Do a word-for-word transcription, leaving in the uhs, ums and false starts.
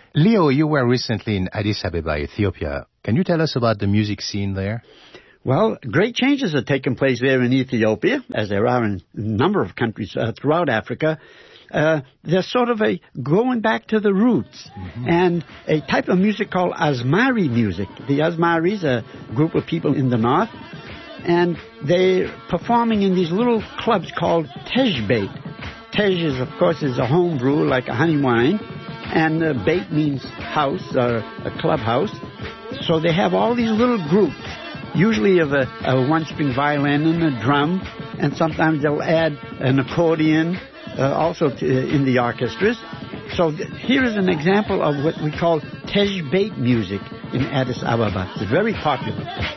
Leo, you were recently in Addis Ababa, Ethiopia. Can you tell us about the music scene there? Well, great changes have taken place there in Ethiopia, as there are in a number of countries uh, throughout Africa. Uh, there's sort of a going back to the roots, mm-hmm. and a type of music called Asmari music. The Asmaris, a group of people in the north, and they're performing in these little clubs called Tej Beit. Tej is, of course, is a home brew like a honey wine, and uh, Beit means house or a clubhouse. So they have all these little groups, usually of a, a one-string violin and a drum, and sometimes they'll add an accordion uh, also to, uh, in the orchestras. So th- here is an example of what we call Tej Beit music in Addis Ababa. It's very popular.